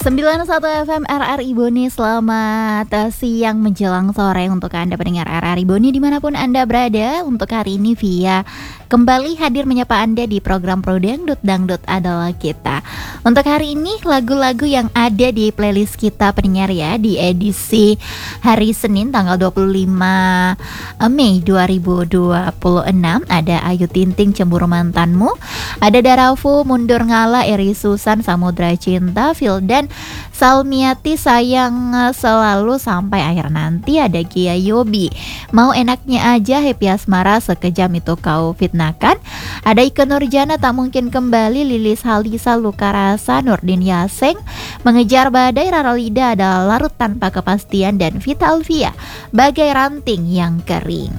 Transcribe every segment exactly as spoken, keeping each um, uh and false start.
sembilan puluh satu F M R R I Boni. Selamat uh, siang menjelang sore untuk Anda pendengar R R I Boni dimanapun Anda berada. Untuk hari ini Via kembali hadir menyapa Anda di program Pro Dangdut, Dangdut adalah kita. Untuk hari ini lagu-lagu yang ada di playlist kita pendengar ya, di edisi hari Senin tanggal dua puluh lima Mei dua ribu dua puluh enam. Ada Ayu Ting Ting Cemburu Mantanmu, ada Darafu Mundur Ngalah, Eri Susan Samudra Cinta, Vildan Salmiati Sayang Selalu Sampai Akhir Nanti, ada Kia Yobi Mau Enaknya Aja, Happy Asmara Sekejam Itu Kau Fitnahkan, ada Ike Nurjana Tak Mungkin Kembali, Lilis Halisa Luka Rasa, Nurdin Yaseng Mengejar Badai, Rara Lida Ada Larut Tanpa Kepastian, dan Vita Alvia Bagai Ranting Yang Kering.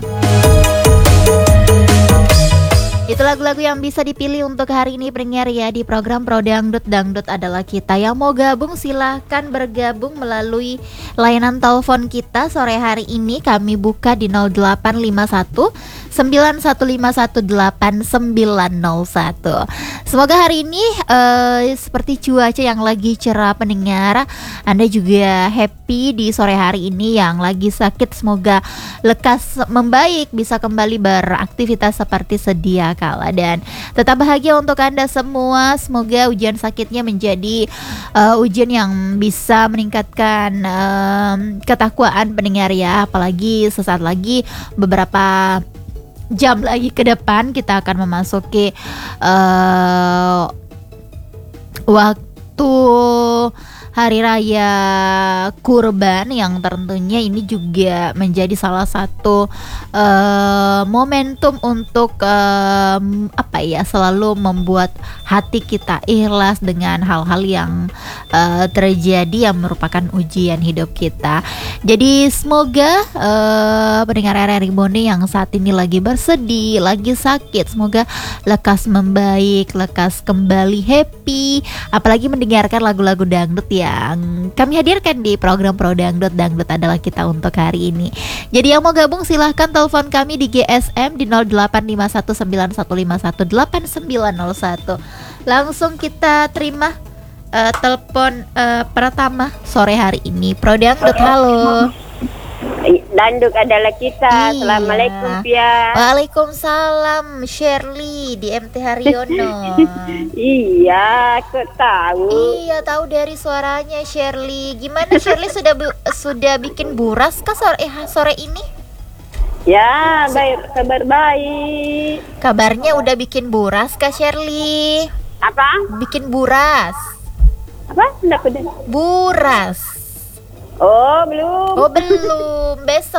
Itu lagu-lagu yang bisa dipilih untuk hari ini pendengar ya di program Pro Dangdut, Dangdut adalah kita. Yang mau gabung silahkan bergabung melalui layanan telepon kita. Sore hari ini kami buka di nol delapan lima satu sembilan satu lima satu delapan sembilan nol satu. Semoga hari ini uh, seperti cuaca yang lagi cerah pendengar, Anda juga happy di sore hari ini. Yang lagi sakit semoga lekas membaik, bisa kembali beraktivitas seperti sedia kala, dan tetap bahagia untuk Anda semua. Semoga ujian sakitnya menjadi uh, ujian yang bisa meningkatkan uh, ketakwaan pendengar ya. Apalagi sesaat lagi, beberapa jam lagi ke depan kita akan memasuki uh, waktu Hari Raya Kurban, yang tentunya ini juga menjadi salah satu uh, momentum untuk uh, apa ya, selalu membuat hati kita ikhlas dengan hal-hal yang uh, terjadi yang merupakan ujian hidup kita. Jadi semoga uh, pendengar R R I Boni yang saat ini lagi bersedih, lagi sakit, semoga lekas membaik, lekas kembali happy, apalagi mendengarkan lagu-lagu dangdut ya yang kami hadirkan di program Pro Dangdut, Dangdut adalah kita untuk hari ini. Jadi yang mau gabung silahkan telepon kami di G S M di nol delapan lima satu sembilan satu lima satu delapan sembilan nol satu. Langsung kita terima uh, telepon uh, pertama sore hari ini. Pro Dangdut, halo. Dangdut adalah kita. Iya. Assalamualaikum Pia. Waalaikumsalam Shirley di M T Haryono. Iya, aku tahu. Iya, tahu dari suaranya Shirley. Gimana Shirley, sudah bu- sudah bikin buras kah sore eh, sore ini? Ya, baik, kabar baik. Kabarnya udah bikin buras kah Shirley? Apa? Bikin buras. Apa? Enggak udah. Buras. Oh, belum. Oh, belum. Besok